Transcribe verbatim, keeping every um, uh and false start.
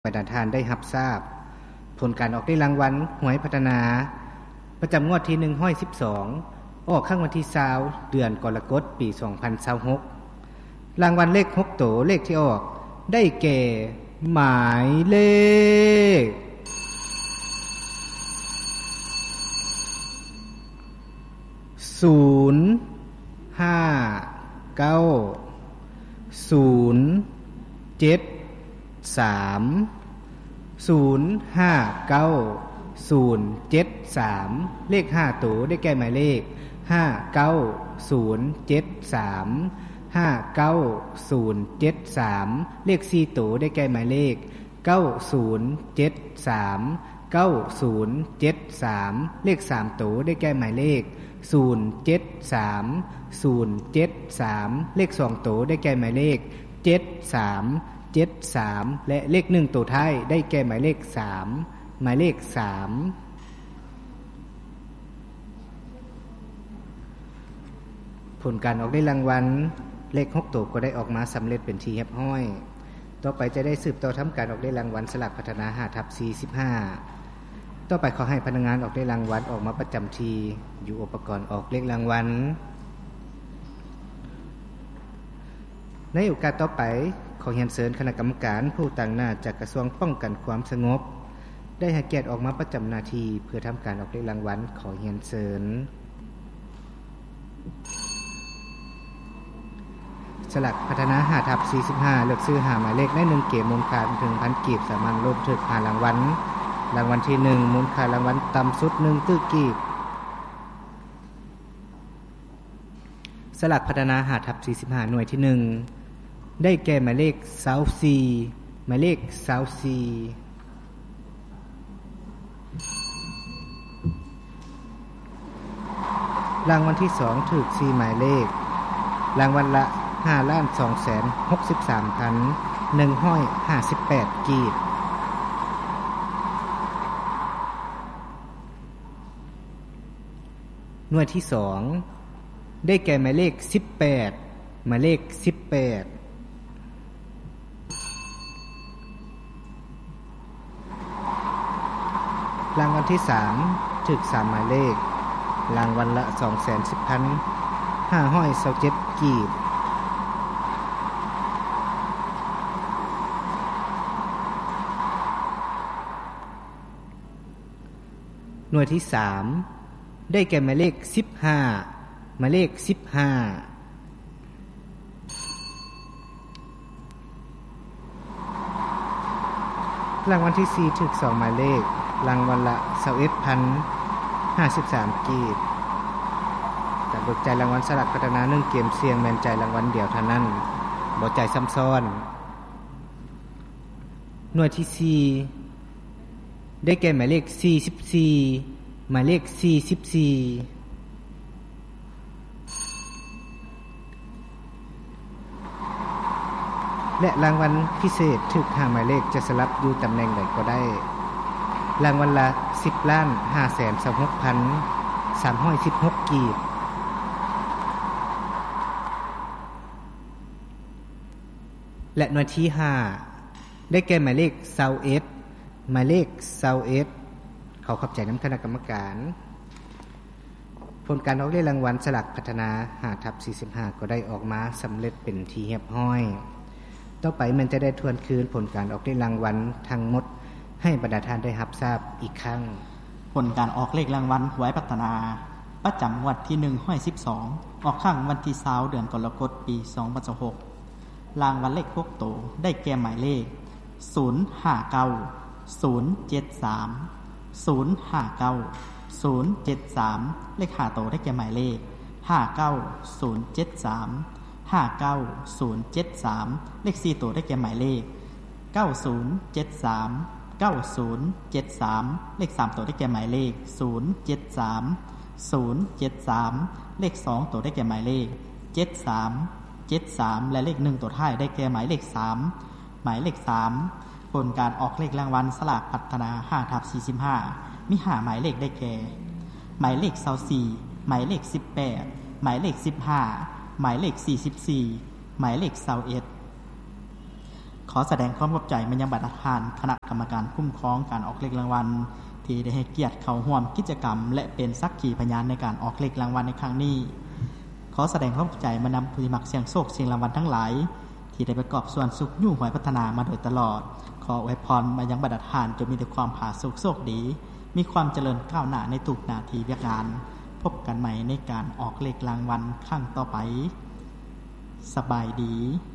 บรรดาท่านได้รับทราบผลการออกได้รางวัลหวยพัฒนาประจำงวดที่หนึ่งร้อยสิบสองออกข้างวันที่ยี่สิบเดือนกรกฎาคมปีสองพันยี่สิบหกรางวัลเลขหกตัวเลขที่ออกได้แก่หมายเลขศูนย์ห้าเก้าศูนย์เจ็ดสามศูนย์ห้าเก้าศูนย์เจ็ดสามเลขห้าตัวได้แก่หมายเลขห้าเก้าศูนย์เจ็ดสามห้าเก้าศูนย์เจ็ดสามเลขสี่ตัวได้แก่หมายเลขเก้าศูนย์เจ็ดสามเก้าศูนย์เจ็ดสามเลขสามตัวได้แก่หมายเลขศูนย์เจ็ดสามศูนย์เจ็ดสามเลขสองตัวได้แก่หมายเลขเจ็ดสามเจ็ดสามและเลขหนึ่งตัวท้ายได้แก่หมายเลขสามหมายเลขสามผลการออกได้รางวัลเลขหกตัวก็ได้ออกมาสำเร็จเป็นที่เรียบร้อยต่อไปจะได้สืบต่อทำการออกได้รางวัลสลากพัฒนา ห้าทับสี่สิบห้า ต่อไปขอให้พนักงานออกได้รางวัลออกมาประจำที่อยู่อุปกรณ์ออกเลขรางวัลในโอกาสต่อไปขอเรียนเชิญคณะกรรมการผู้ต่างหน้าจากกระทรวงป้องกันความสงบได้ให้เกียรติออกมาประจำหน้าที่เพื่อทำการออกเลขรางวัลขอเรียนเชิญสลากพัฒนา ห้าทับสี่สิบห้า เลือกซื้อหาหมายเลขได้หนึ่งเกมมูลค่าถึง หนึ่งพัน กีบสามารถลงทึกหารางวัลรางวัลที่หนึ่งมูลค่ารางวัลต่ำสุดหนึ่งตื้อกีบสลากพัฒนา ห้าทับสี่สิบห้า หน่วยที่หนึ่งได้แก่หมายเลขยี่สิบสี่หมายเลขยี่สิบสี่รางวัลที่สองถูกสี่หมายเลขรางวัลละ ห้าล้านสองแสนหกสิบสามพันหนึ่งร้อยห้าสิบแปด กีบหน่วยที่สองได้แก่หมายเลขสิบแปดหมายเลขสิบแปดรางวัลที่สามถูกสามหมายเลขรางวัลละ สองแสนสิบพันห้าร้อยยี่สิบเจ็ด กีบหน่วยที่สามได้แก่หมายเลขสิบห้าหมายเลขสิบห้ารางวัลที่สี่ถูกสองหมายเลขรางวัลละยี่สิบเอ็ดพันห้าสิบสาม กีบแต่เบิกจ่ายรางวัลสลากพัฒนาหนึ่งเกมเสี่ยงแม่นจ่ายรางวัลเดียวเท่านั้นบ่จ่ายซ้ำซ้อนหน่วยที่สี่ได้แก่หมายเลขสี่สิบสี่หมายเลขสี่สิบสี่และรางวัลพิเศษถูกห้าหมายเลขจะสลับอยู่ตำแหน่งใดก็ได้รางวัลละสิบล้านห้าแสนยี่สิบหกพันสามร้อยสิบหก กีบและหน่วยที่ห้าได้แก่หมายเลขยี่สิบเอ็ดหมายเลขยี่สิบเอ็ดขอขอบใจน้ำคณะกรรมการผลการออกเลขรางวัลสลากพัฒนา ห้าทับสี่สิบห้า ก็ได้ออกมาสำเร็จเป็นที่เรียบร้อยต่อไปมันจะได้ทวนคืนผลการออกเลขรางวัลทั้งหมดให้บรรดาท่านได้รับทราบอีกครั้งผลการออกเลขรางวัลหวยพัฒนาประจำงวดที่หนึ่งร้อยสิบสองออกข้างวันที่ยี่สิบเดือนกรกฎาคมปีสองพันยี่สิบหกรางวัลเลขหกตัวได้แก่หมายเลขศูนย์ห้าเก้าศูนย์เจ็ดสามศูนย์ห้าเก้าศูนย์เจ็ดสามเลขห้าตัวได้แก่หมายเลขห้าเก้าศูนย์เจ็ดสามห้าเก้าศูนย์เจ็ดสามเลขสี่ตัวได้แก่หมายเลขเก้าศูนย์เจ็ดสามเก้าศูนย์เจ็ดสามเลขสามตัวได้แก่หมายเลขศูนย์เจ็ดสามศูนย์เจ็ดสามเลขสองตัวได้แก่หมายเลขเจ็ดสามเจ็ดสามและเลขหนึ่งตัวท้ายได้แก่หมายเลขสามหมายเลขสามผลการออกเลขรางวัลสลากพัฒนา ห้าทับสี่สิบห้า มีห้าหมายเลขได้แก่หมายเลขยี่สิบสี่หมายเลขสิบแปดหมายเลขสิบห้าหมายเลขสี่สิบสี่หมายเลขยี่สิบเอ็ดขอแสดงความขอบใจมายังบรรดาท่านคณะกรรมการคุ้มครองการออกเลขรางวัลที่ได้ให้เกียรติเข้าร่วมกิจกรรมและเป็นสักขีพยานในการออกเลขรางวัลในครั้งนี้ขอแสดงความขอบใจมานำผู้ที่มักเสี่ยงโชคเสี่ยงรางวัลทั้งหลายที่ได้ประกอบส่วนสุขอยู่หวยพัฒนามาโดยตลอดขออวยพรมายังบรรดาท่านจงมีแต่ความผาสุกโชคดีมีความเจริญก้าวหน้าในทุกหน้าที่การงานพบกันใหม่ในการออกเลขรางวัลครั้งต่อไปสบายดี